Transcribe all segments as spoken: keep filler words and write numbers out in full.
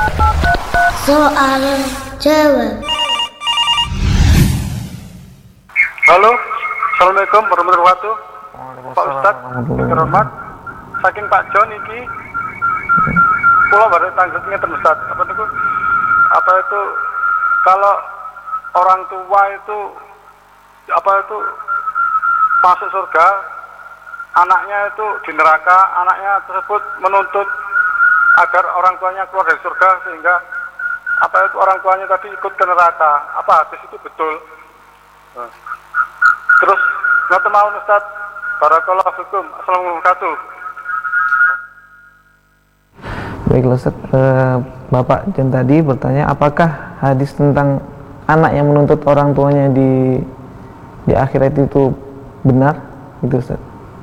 Soal jawab. Halo, assalamualaikum warahmatullahi wabarakatuh. Pak Ustadz, terhormat, saking Pak John iki, pulau baru tanggungnya termusat. Apa itu? Apa itu? Kalau orang tua itu, apa itu masuk surga, anaknya itu di neraka, anaknya tersebut menuntut agar orang tuanya keluar dari surga, sehingga apa itu orang tuanya tadi ikut ke neraka. Apa hadis itu betul? Nah. Terus nggak mau Ustaz. Barakallahu fikum. Assalamualaikum warahmatullahi wabarakatuh. Baiklah Ustaz, eh, Bapak John tadi bertanya apakah hadis tentang anak yang menuntut orang tuanya di di akhirat itu benar? Itu Ustaz.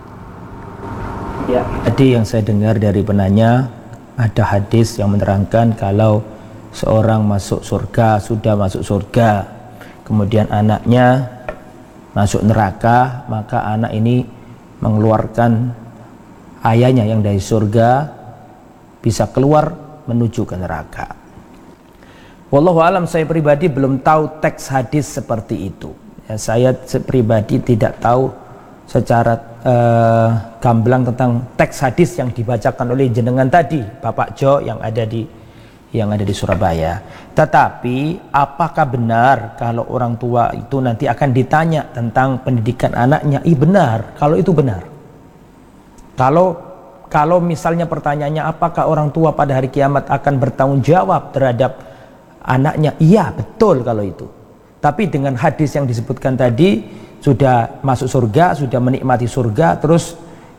Ya, tadi yang saya dengar dari penanya ada hadis yang menerangkan kalau seorang masuk surga, sudah masuk surga, kemudian anaknya masuk neraka, maka anak ini mengeluarkan ayahnya yang dari surga bisa keluar menuju ke neraka. Wallahu alam, saya pribadi belum tahu teks hadis seperti itu. Ya, saya pribadi tidak tahu secara uh, gamblang tentang teks hadis yang dibacakan oleh jenengan tadi, Bapak Jo yang ada di yang ada di Surabaya. Tetapi apakah benar kalau orang tua itu nanti akan ditanya tentang pendidikan anaknya? Iya benar, kalau itu benar. Kalau kalau misalnya pertanyaannya apakah orang tua pada hari kiamat akan bertanggung jawab terhadap anaknya? Iya, betul kalau itu. Tapi dengan hadis yang disebutkan tadi, sudah masuk surga, sudah menikmati surga, terus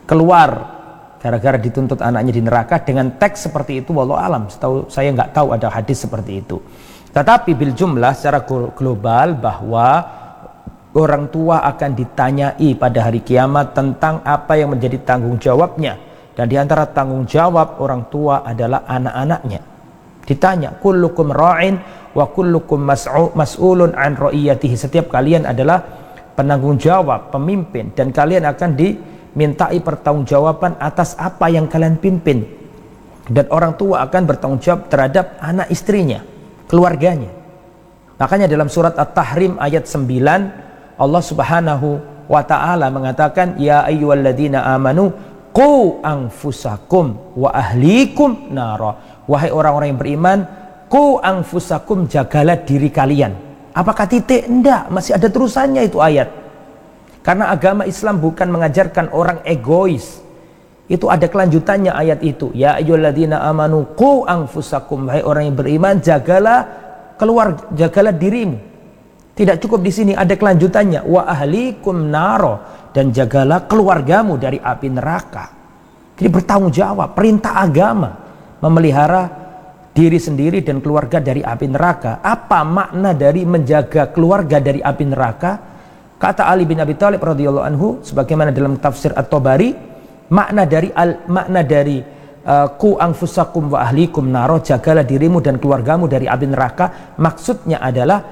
keluar gara-gara dituntut anaknya di neraka dengan teks seperti itu, wallahu alam, setahu saya nggak tahu ada hadis seperti itu. Tetapi bil jumlah secara global bahwa orang tua akan ditanyai pada hari kiamat tentang apa yang menjadi tanggung jawabnya, dan diantara tanggung jawab orang tua adalah anak-anaknya. Ditanya, kullukum ra'in wa kullukum mas'ulun an ra'iyatihi. Setiap kalian adalah penanggung jawab, pemimpin, dan kalian akan di mintai pertanggungjawaban atas apa yang kalian pimpin, dan orang tua akan bertanggung jawab terhadap anak istrinya, keluarganya. Makanya dalam surat At-Tahrim ayat sembilan Allah Subhanahu wa taala mengatakan, ya ayyuhalladzina amanu qu anfusakum wa ahlikum nara. Wahai orang-orang yang beriman, qu anfusakum, jagalah diri kalian. Apakah titik? Enggak, masih ada terusannya itu ayat. Karena agama Islam bukan mengajarkan orang egois. Itu ada kelanjutannya ayat itu. Ya ayyuhalladzina amanu qu anfusakum, wahai orang yang beriman, jagalah keluar, jagalah dirimu. Tidak cukup di sini, ada kelanjutannya. Wa ahlikum naro, dan jagalah keluargamu dari api neraka. Jadi bertanggung jawab, perintah agama memelihara diri sendiri dan keluarga dari api neraka. Apa makna dari menjaga keluarga dari api neraka? Kata Ali bin Abi Thalib radhiyallahu anhu, sebagaimana dalam tafsir At-Tabari, makna dari al, makna dari uh, qu anfusakum wa ahlikum naro, jagalah dirimu dan keluargamu dari api neraka, maksudnya adalah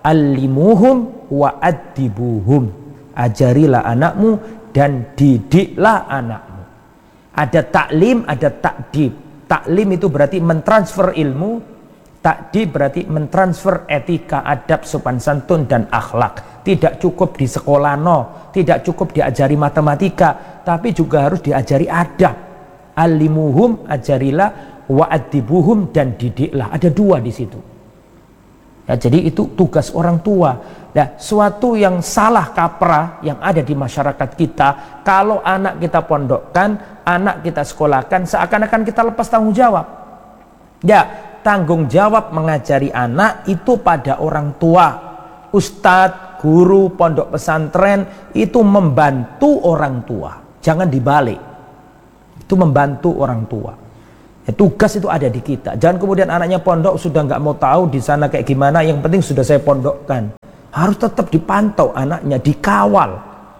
allimuhum wa addibuhum, ajarilah anakmu dan didiklah anakmu. Ada taklim, ada takdib. Taklim itu berarti mentransfer ilmu, takdib berarti mentransfer etika, adab, sopan santun dan akhlak. Tidak cukup di sekolah no, tidak cukup diajari matematika, tapi juga harus diajari adab. Alimuhum, ajarilah, wa'adibuhum, dan didiklah. Ada dua di situ. Ya, jadi itu tugas orang tua. Nah, suatu yang salah kaprah yang ada di masyarakat kita, kalau anak kita pondokkan, anak kita sekolahkan, seakan-akan kita lepas tanggung jawab. Ya, tanggung jawab mengajari anak itu pada orang tua. Ustadz, guru, pondok pesantren itu membantu orang tua, jangan dibalik. Itu membantu orang tua. Ya, tugas itu ada di kita. Jangan kemudian anaknya pondok sudah nggak mau tahu di sana kayak gimana, yang penting sudah saya pondokkan. Harus tetap dipantau anaknya, dikawal.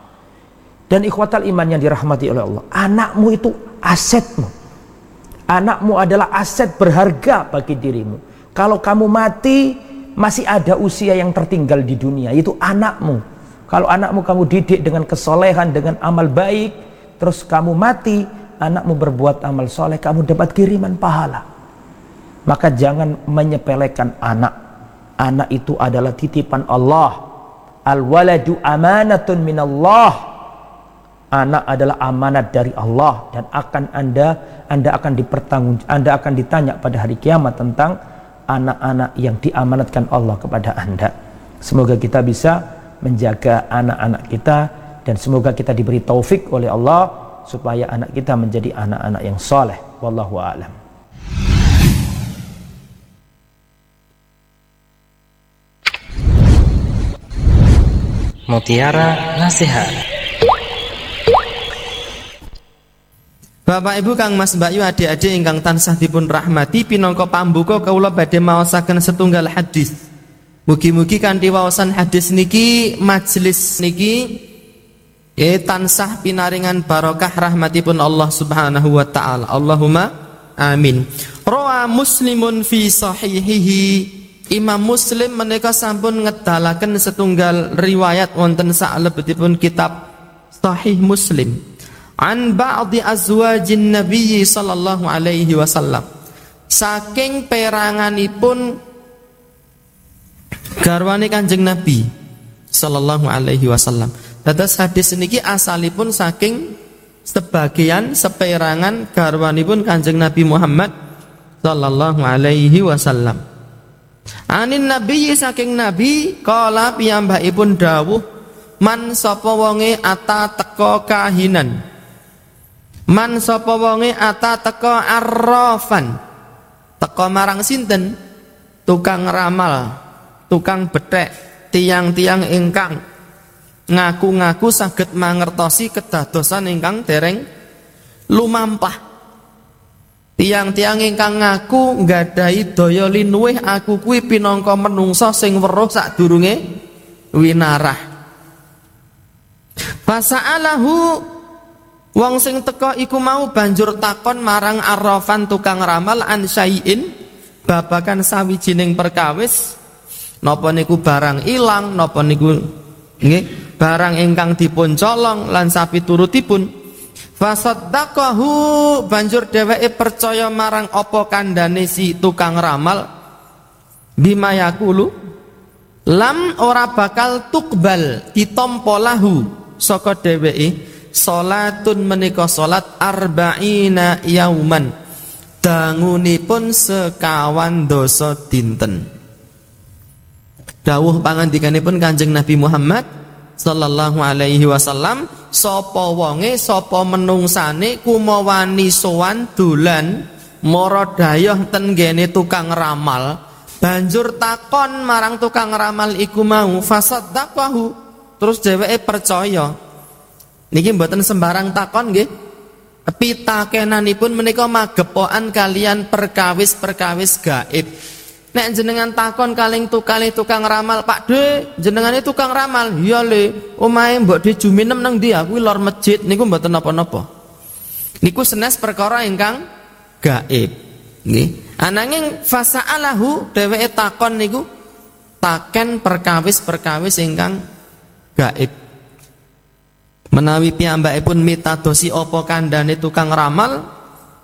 Dan ikhwatal iman yang dirahmati oleh Allah, anakmu itu asetmu. Anakmu adalah aset berharga bagi dirimu. Kalau kamu mati, masih ada usia yang tertinggal di dunia, itu anakmu. Kalau anakmu kamu didik dengan kesolehan, dengan amal baik, terus kamu mati, anakmu berbuat amal soleh, kamu dapat kiriman pahala. Maka jangan menyepelekan anak. Anak itu adalah titipan Allah. Al-waladu amanatun minallah. Anak adalah amanat dari Allah, dan akan Anda Anda akan dipertanggung Anda akan ditanya pada hari kiamat tentang anak-anak yang diamanatkan Allah kepada Anda. Semoga kita bisa menjaga anak-anak kita, dan semoga kita diberi taufik oleh Allah supaya anak kita menjadi anak-anak yang saleh. Wallahu a'lam. Mutiara Nasihat. Bapak Ibu Kang Mas Mbak Yu adik-adik ingkang tansah dipun rahmati, pinangka pambuka kawula badhe maosaken setunggal hadis. Mugi-mugi kanthi waosan hadis niki majelis niki ya tansah pinaringan barokah rahmatipun Allah Subhanahu wa taala. Allahumma amin. Rawa Muslimun fi sahihihi. Imam Muslim menika sampun ngedalaken setunggal riwayat wonten salebetipun kitab Sahih Muslim. An ba'di azwajin Nabi sallallahu alaihi wasallam. Saking peranganipun garwane Kanjeng Nabi sallallahu alaihi wasallam. Dados hadis niki asalipun saking sebagian seperangan garwanipun Kanjeng Nabi Muhammad sallallahu alaihi wasallam. Anin Nabi saking Nabi kala piyambakipun dawuh, man sapa wonge ata teka kahinan, man sapa wonge ata teka arrafan, teka marang sinten? Tukang ramal, tukang bethek, tiang-tiang ingkang ngaku-ngaku saged mangertosi kedadosan ingkang dereng lumampah. Tiang-tiang ingkang ngaku nggadahi daya linuwih aku kuwi pinangka menungsa sing weruh sadurunge winarah. Fasa'alahu, wong sing teka iku mau banjur takon marang arrafan tukang ramal an syai'in, babakan sawijining perkawis, napa niku barang ilang, napa niku nggih barang ingkang dipun colong lan sapiturutipun. Fasaddaqahu, banjur dheweke percaya marang apa kandhane si tukang ramal, bima yaqulu, lam ora bakal tukbal ditampa lahu saka dheweke salatun menika salat arba'ina yauman, dangunipun sekawan dasa dinten. Dawuh pangandikanipun Kanjeng Nabi Muhammad sallallahu alaihi wasallam, sapa wonge sapa menungsane kumawani sowan dolan mara dayah ten nggene tukang ramal, banjur takon marang tukang ramal iku mau, fasaddaqahu, terus dheweke percaya. Niki mboten sembarang takon nggih, pitakenanipun menika magepokan kalian perkawis-perkawis gaib. Nek jenengan takon kaling tukale tukang ramal, Pak De, jenengane tukang ramal. Iya le, omahe mbok De Juminem nang ndi? Aku lor masjid. Niku mboten napa-napa. Niku senes perkara ingkang gaib. Nggih. Ananging fasa'alahu, dheweke takon niku taken perkawis-perkawis ingkang gaib. Menawi piyambakipun mitadosi apa kandhane tukang ramal,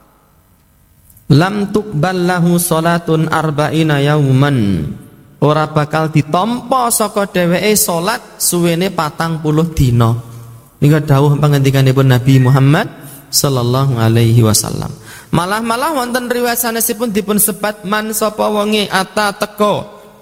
lam tuqbal lahu salatun arba'ina yauman, ora bakal ditampa saka dheweke salat suwene patang puluh dina. Niku dawuh pangandikanipun Nabi Muhammad sallallahu alaihi wasallam. Malah-malah wonten riwayat sanesipun dipun sebat, man sapa wonge ata teka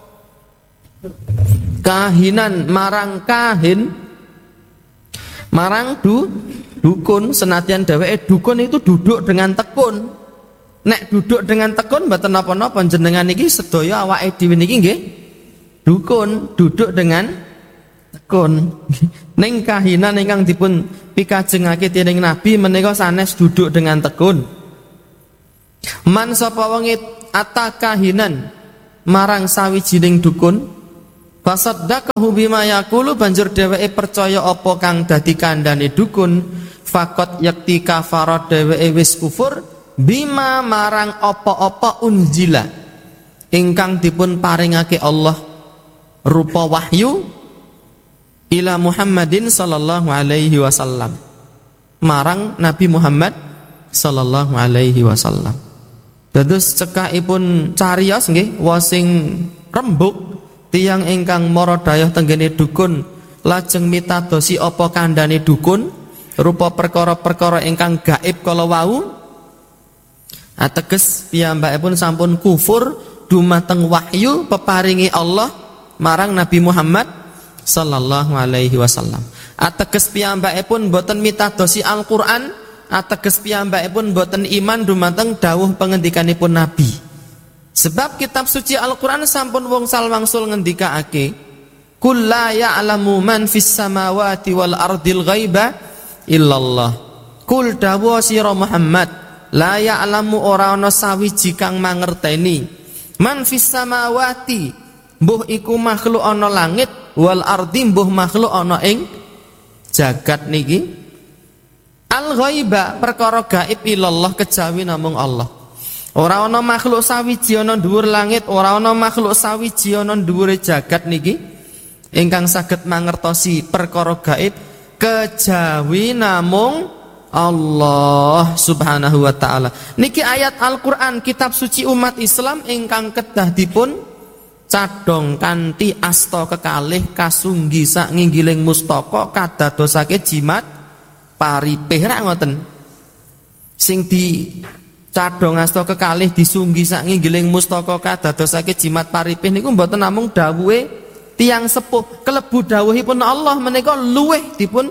kahinan marang kahin, marang du dukun, senadyan dheweke dukun itu duduk dengan tekun. Nek duduk dengan tekun mboten napa-napa, jenengan niki sedaya awake dhewe niki nggih dukun, duduk dengan tekun. Ning kahinan ingkang dipun pikajengake dening Nabi menika sanes duduk dengan tekun. Man sapa wonge ata kahinan marang sawijining dukun, fasaddaqahu bima yaqulu, banjur dheweke percaya apa kang dadi kandhane dukun, faqat yakti kafara, dheweke wis kufur bima marang apa-apa unjila ingkang dipun paringake Allah rupa wahyu ila Muhammadin sallallahu alaihi wasallam, marang Nabi Muhammad sallallahu alaihi wasallam. Dados cekakipun cariyos nggih wasing rembug tiyang ingkang mara dayah tenggene dukun lajeng mitadosi apa kandhane dukun rupa perkara-perkara ingkang gaib kala wau ateges piyambakipun sampun kufur dumateng wahyu peparingi Allah marang Nabi Muhammad sallallahu alaihi wasallam. Ateges piyambakipun boten mitadosi Al-Qur'an, ateges piyambakipun boten iman dumateng dawuh pengendikanipun Nabi. Sebab kitab suci Al-Qur'an sampun wong salwangsul ngendikaake, "Qul la ya'lamu man fis samawati wal ardil ghaiba illallah." Kul dawuh sira Muhammad, la ya'lamu ora ana sawiji kang mangerteni man fis samawati mbuh iku makhluk ana langit wal ardi mbuh makhluk ana ing jagat niki al ghaiba perkara gaib ilallah kejawi namung Allah. Ora ana makhluk sawiji ana dhuwur langit, ora ana makhluk sawiji ana dhuwure jagat niki ingkang saged mangertosi perkara gaib kejawi namung Allah subhanahu wa ta'ala. Niki ayat Al-Quran kitab suci umat Islam ingkang kedah dipun cadong kanthi asta kekalih kasunggi sak nginggiling mustaka kadadosake jimat paripih rak ngoten. Sing di cadong asta kekalih disunggi sak nginggiling mustaka kadadosake jimat paripih niku mboten namung dawuhe tiyang sepuh, kelebu dawuhipun Allah menika luweh dipun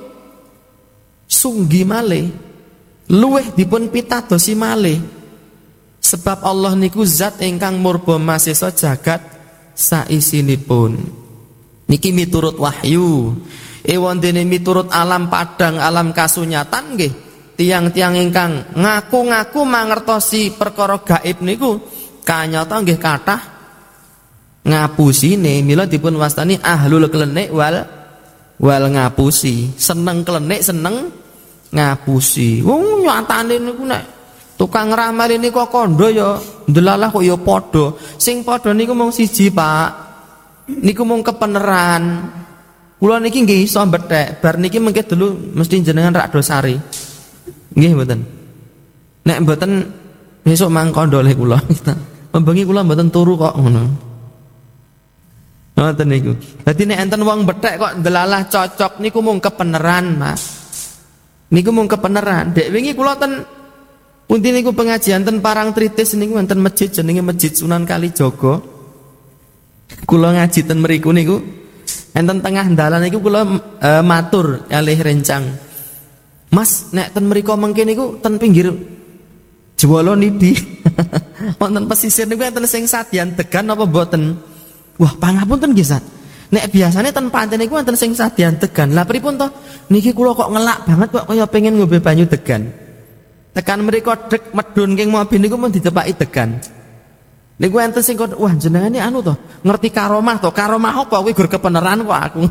sunggi malih, luweh dipun pitadosi malih. Sebab Allah niku zat ingkang murba masesa jagat saisinipun. Niki miturut wahyu. Ewon dene miturut alam padang, alam kasunyatan nggih. Tiang-tiang ingkang ngaku-ngaku mangertosi perkara gaib niku kanyata nggih kathah ngapusine. Mila dipun wastani ahlul klenik wal wal ngapusi. Seneng klenik, seneng ngapusi. Wong nyatane niku nek tukang ramal niku kok kandha ya ndelalah kok ya padha. Sing padha niku mung siji, Pak. Niku mung kepeneran. Kula niki nggih iso mbethek. Bar niki mengke dulu mesti jenengan rak dosari. Nggih mboten. Nek mboten besok mangkandha le kula. Membengi kula mboten turu kok ngono. Ngoten niku. Dadi nek enten wong mbethek kok ndelalah cocok niku mung kepeneran, Mas. Niku mung kepeneran. Dek wingi kula ten pundi niku pengajian ten Parangtritis niku wonten masjid jenenge Masjid Sunan Kalijaga. Kula ngaji ten mriku niku enten tengah dalan niku kula e, matur kalih rencang. Mas, nek ten mriku mengke niku ten pinggir Jwala Nidi. Wonten pesisir niku enten sing sadyan degan apa mboten? Wah, pangapunten nggih, Sat. Nek biasane ten pantai niku wonten sing sadyan degan. Lah pripun to? Niki kula kok ngelak banget kok kaya pengen ngombe banyu degan. Tekan mriku dek medun king mobil niku mun ditepaki degan. Niku enten sing kok wah jenengane anu to, ngerti karomah to. Karomah apa kuwi gur kepeneran kok aku.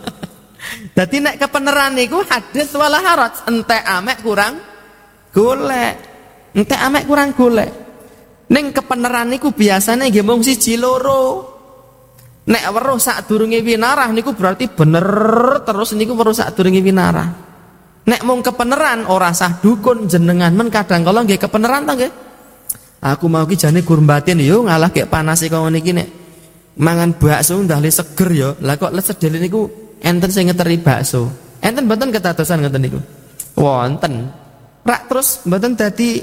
Dadi nek kepeneran niku hadis wala haraj, entek amek kurang golek. Entek amek kurang golek. Ning kepeneran niku biasane nggih mung siji loro. Nek weruh sadurunge winarah niku berarti bener terus niku weruh sadurunge winarah. Nek mung kepeneran ora sah dukun jenengan men kadang kala nggih kepeneran ta nggih. Aku mau ki jane gur batin yo ngalah kek panase kok ngene iki nek mangan bakso ndale seger yo. Lah kok lesedele niku enten sing ngeteri bakso. Enten mboten ketadosan ngoten niku. Wonten. Rak terus mboten dadi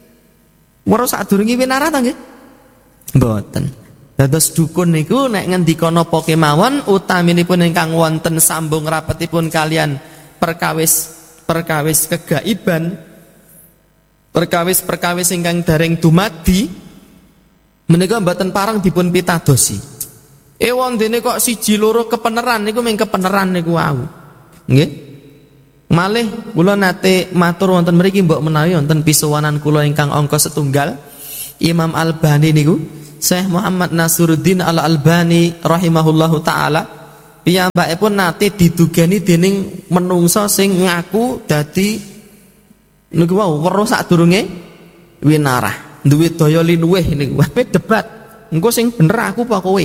weruh sadurunge winarah ta nggih? Mboten. Dados dukun niku nek ngendika napa kemawon utaminipun ingkang wonten sambung rapetipun kalian perkawis perkawis kegaiban, perkawis-perkawis ingkang dereng dumadi menika mboten parang dipun pitadosi. Ewon dene kok siji loro kepeneran niku mung kepeneran niku wau. Nggih. Malih kula nate matur wonten mriki mbok menawi wonten pisuwanan kula ingkang angka setunggal Imam Albani niku Syekh Muhammad Nasiruddin Al-Albani rahimahullahu taala piyambakipun nate didugeni dening menungsa sing ngaku dadi niku wau weruh sadurunge winarah, duwe daya linuwih niku. Wae debat. Engko sing bener aku apa kowe?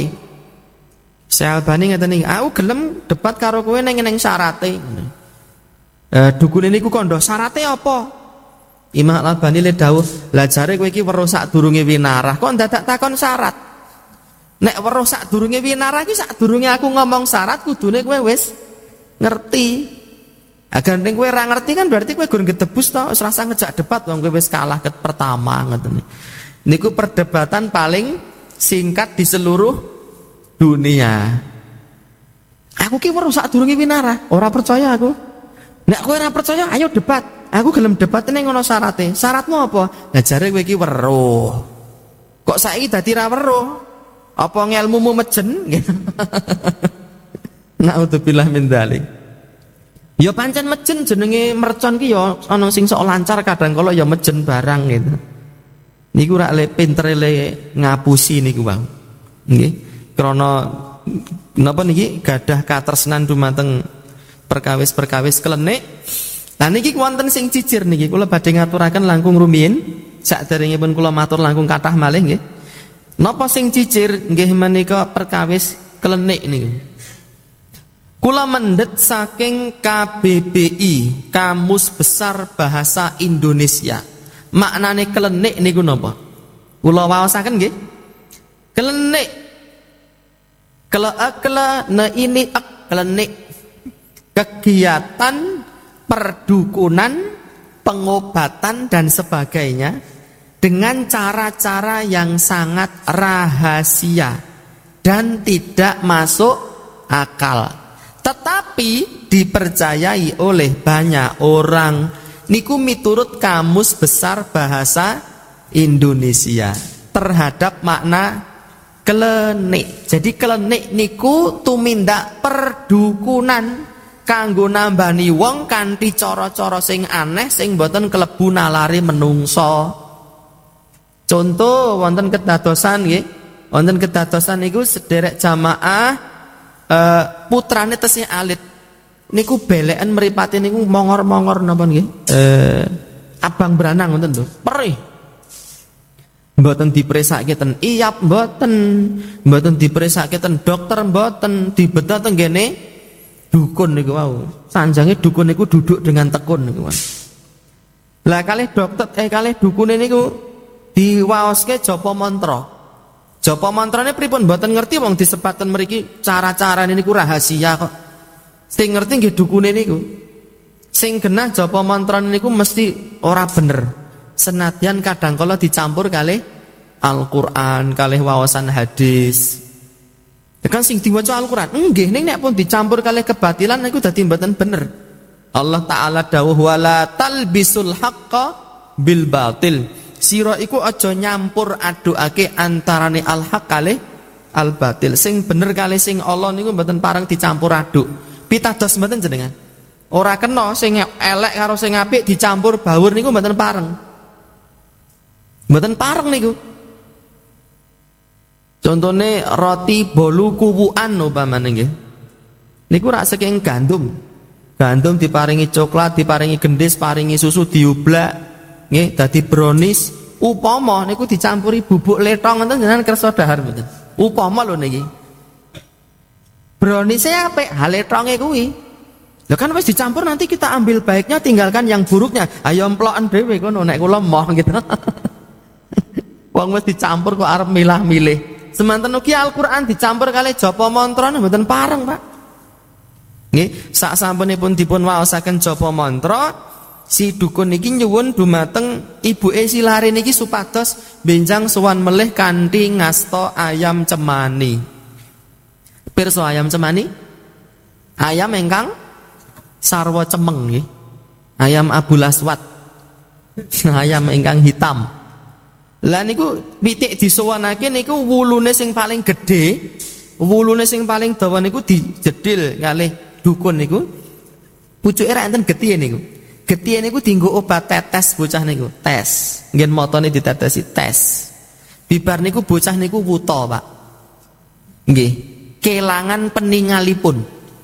Syekh Albani ngeten iki, aku gelem debat karo kowe ning ning syarate. Eh dukune niku kandha syarate apa? Imam Al-Albani le dawuh, "Lah jare kowe iki weruh sadurunge winarah, kok ndadak takon syarat?" Nek weruh sadurunge winarah iki sadurunge aku ngomong syarat kudune kowe wis ngerti. Agar ning kowe ora ngerti kan berarti kowe gur gedebus to, wis rasa ngejak debat wong kowe wis kalah ket pertama ngoten. Niku perdebatan paling singkat di seluruh dunia. Aku ki weruh sadurunge winarah, ora percaya aku. Nek kowe ora percaya ayo debat. Aku gelem debat ning ngono syarate. Syaratmu apa? Lah jare kowe iki weruh. Kok saiki dadi ra weruh? Apa ngelmumu mejen? Naudzubillah min dzalik. Ya pancen mejen jenenge mercon ki ya ana sing sok lancar kadang kala ya mejen barang gitu. Niku rak le pintere le ngapusi niku, Bang. Nggih. Krana napa niki gadah katresnan dumateng perkawis-perkawis klenik. Lah niki wonten sing cicir niki kula badhe ngaturaken langkung rumiyin saderengipun kula matur langkung kathah malih nggih. Napa sing cicir nggih menika perkawis klenik niku. Kula mendhet saking K B B I, Kamus Besar Bahasa Indonesia. Maknane klenik niku napa? Kula waosaken nggih. Klenik. Kela-kela na ini ak klenik. Kegiatan perdukunan, pengobatan dan sebagainya dengan cara-cara yang sangat rahasia dan tidak masuk akal, tetapi dipercayai oleh banyak orang. Niku miturut Kamus Besar Bahasa Indonesia terhadap makna klenik. Jadi klenik niku tumindak perdukunan kanggo nambani wong kanthi cara-cara sing aneh sing boten klebu nalari menungso. Contoh wonten kedadosan nggih, wonten kedadosan niku sederek jamaah eh, putrane tesih alit. Niku beleken mripate niku mongor-mongor napa nggih? Eh abang beranang ngoten lho. Perih. Mboten dipresake ten iyap mboten, mboten dipresake ten dokter mboten, dibedah ten gene dukun niku wau. Sanjange dukun niku duduk dengan tekun niku. Lah kalih dokter eh kalih dukune niku diwaoske japa mantra. Japa mantrane pripun mboten ngerti wong disebaten mriki cara-carane niku rahasia kok. Sing ngerti nggih dukune niku. Sing genah japa mantrane niku mesti ora bener. Senadyan kadang kala dicampur kalih Al-Qur'an, kalih wawasan hadis. Kan sing diwaca Al-Qur'an nggih ning nek pun dicampur kalih kebatilan niku dadi mboten bener. Allah taala dawuh wala talbisul haqqo bil batil. Sira iku aja nyampur adukake antarane al-haq kalih al-batil. Sing bener kalih sing Allah niku mboten pareng dicampur aduk. Pitados mboten jenengan. Ora kena sing elek karo sing apik dicampur bawur niku mboten pareng. Mboten pareng niku. Contone roti bolu kuwukan umpamane nggih. Niku rak saking gandum. Gandum diparingi coklat, diparingi gendis, paringi susu diublak, nggih dadi brownies. Upama niku dicampuri bubuk letong ngoten jenengan kersa dahar mboten. Upama lho niki. Brownies e apik, ha letonge kuwi. Lah kan wis dicampur nanti kita ambil baiknya tinggalkan yang buruknya. Ayo emploken dhewe kono nek kula moh gitu. Wong wis dicampur kok arep milah-milih. Semanten ugi Al-Qur'an dicampur kalih japa mantra mboten pareng, Pak. Nggih, sak sampunipun dipun waosaken japa mantra, si dukun niki nyuwun dumateng ibuke si lare niki supados benjang sowan melih kanthi ngasta ayam cemani. Pirsa ayam cemani? Ayam ingkang sarwa cemeng nggih. Ayam Abul Aswad. Ayam ingkang hitam. Lah niku pitik disuwanake niku wulune sing paling gedhe, wulune sing paling dawa niku dijedil kalih dukun niku. Pucuke ra enten gethihe niku. Gethihe niku dienggo obat tetes bocah niku, tes. Ngen motone ditetesi tes. Bibar niku bocah niku wuta, Pak. Nggih, kelangan peningalipun.